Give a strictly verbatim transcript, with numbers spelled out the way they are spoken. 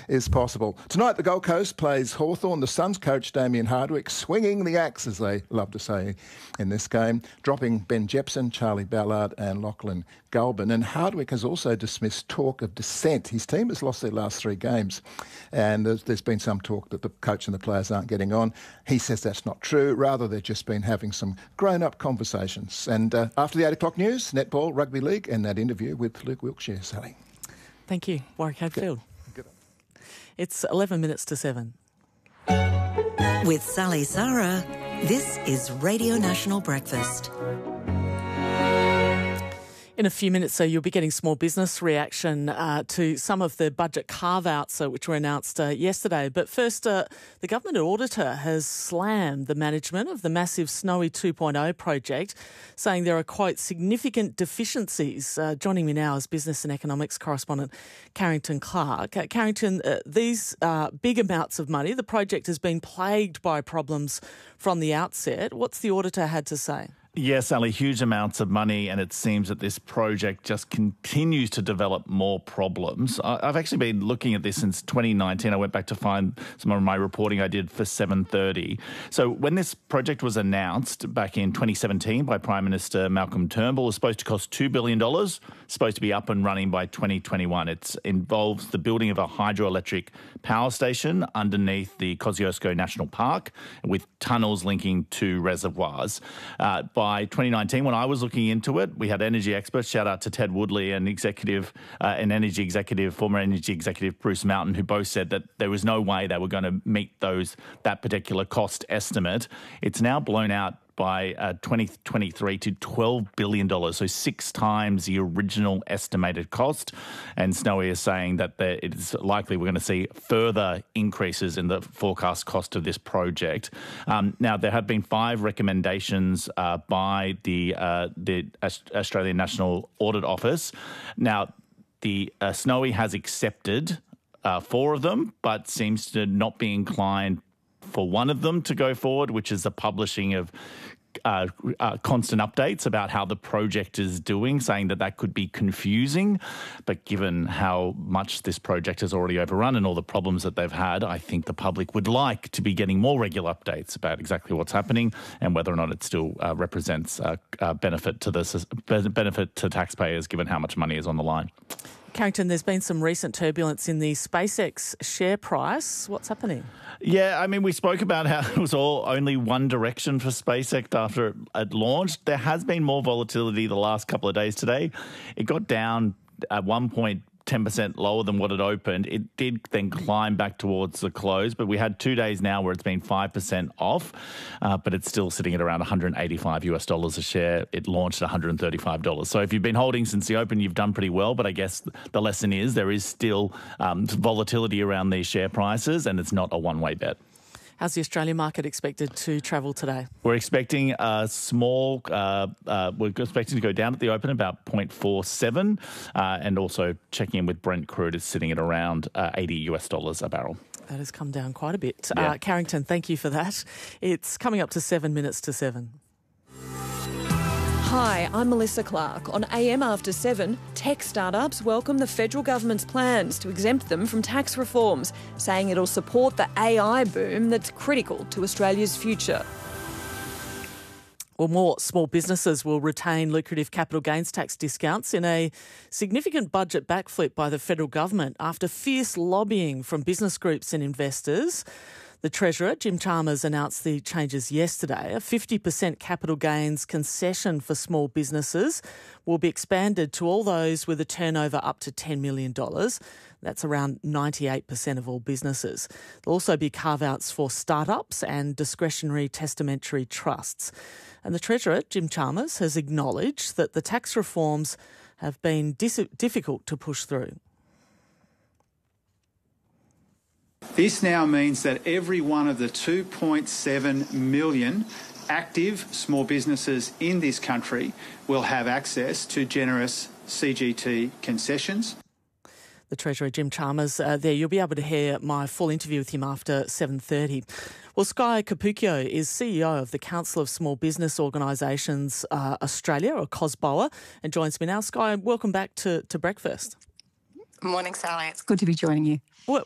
is possible. Tonight, the Gold Coast plays Hawthorn. The Suns coach Damien Hardwick swinging the axe, as they love to say in this game, dropping Ben Jepson, Charlie Ballard and Lachlan Galbin. And Hardwick has also dismissed talk of dissent. His team has lost their last three games, and there's, there's been some talk that the coach and the players aren't getting on. He says that's not true. Rather, they've just been having some grown-up conversations. And uh, after the eight o'clock news, netball, rugby league, and that interview with Luke Wilkshire. Sally. Thank you, Warwick Hadfield. Good. It's eleven minutes to seven. With Sally Sarah, this is Radio National Breakfast. In a few minutes, so you'll be getting small business reaction uh, to some of the budget carve-outs uh, which were announced uh, yesterday. But first, uh, the government auditor has slammed the management of the massive Snowy two point oh project, saying there are, quote, significant deficiencies. Uh, joining me now is business and economics correspondent Carrington Clark. Uh, Carrington, uh, these uh, big amounts of money, the project has been plagued by problems from the outset. What's the auditor had to say? Yes, Sally, huge amounts of money, and it seems that this project just continues to develop more problems. I've actually been looking at this since twenty nineteen. I went back to find some of my reporting I did for seven thirty. So when this project was announced back in twenty seventeen by Prime Minister Malcolm Turnbull, it was supposed to cost two billion dollars, supposed to be up and running by twenty twenty-one. It involves the building of a hydroelectric power station underneath the Kosciuszko National Park with tunnels linking to reservoirs. Uh, by By twenty nineteen, when I was looking into it, we had energy experts, shout out to Ted Woodley and executive, uh, an energy executive, former energy executive Bruce Mountain, who both said that there was no way they were going to meet those that particular cost estimate. It's now blown out by uh, twenty twenty-three to twelve billion dollars, so six times the original estimated cost. And Snowy is saying that there, it's likely we're going to see further increases in the forecast cost of this project. Um, now, there have been five recommendations uh, by the, uh, the Australian National Audit Office. Now, the uh, Snowy has accepted uh, four of them, but seems to not be inclined for one of them to go forward, which is the publishing of uh, uh, constant updates about how the project is doing, saying that that could be confusing. But given how much this project has already overrun and all the problems that they've had, I think the public would like to be getting more regular updates about exactly what's happening and whether or not it still uh, represents a uh, uh, benefit to the benefit to taxpayers, given how much money is on the line. Carrington, there's been some recent turbulence in the SpaceX share price. What's happening? Yeah, I mean, we spoke about how it was all only one direction for SpaceX after it launched. There has been more volatility the last couple of days today. It got down at one point ten percent lower than what it opened. It did then climb back towards the close, but we had two days now where it's been five percent off, uh, but it's still sitting at around one hundred eighty-five US dollars a share. It launched at one hundred thirty-five dollars. So if you've been holding since the open, you've done pretty well, but I guess the lesson is there is still um, volatility around these share prices, and it's not a one-way bet. How's the Australian market expected to travel today? We're expecting a small, uh, uh, we're expecting to go down at the open about zero point four seven, uh, and also checking in with Brent crude is sitting at around uh, eighty US dollars a barrel. That has come down quite a bit. Yeah. Uh, Carrington, thank you for that. It's coming up to seven minutes to seven. Hi, I'm Melissa Clark. On A M After seven, tech startups welcome the federal government's plans to exempt them from tax reforms, saying it'll support the A I boom that's critical to Australia's future. Well, more small businesses will retain lucrative capital gains tax discounts in a significant budget backflip by the federal government after fierce lobbying from business groups and investors. The Treasurer, Jim Chalmers, announced the changes yesterday. A fifty percent capital gains concession for small businesses will be expanded to all those with a turnover up to ten million dollars. That's around ninety-eight percent of all businesses. There'll also be carve-outs for startups and discretionary testamentary trusts. And the Treasurer, Jim Chalmers, has acknowledged that the tax reforms have been dis- difficult to push through. This now means that every one of the two point seven million active small businesses in this country will have access to generous C G T concessions. The Treasurer, Jim Chalmers, uh, there. You'll be able to hear my full interview with him after seven thirty. Well, Sky Cappuccio is C E O of the Council of Small Business Organisations uh, Australia, or COSBOA, and joins me now. Sky, welcome back to, to breakfast. Morning, Sally. It's good to be joining you. Well,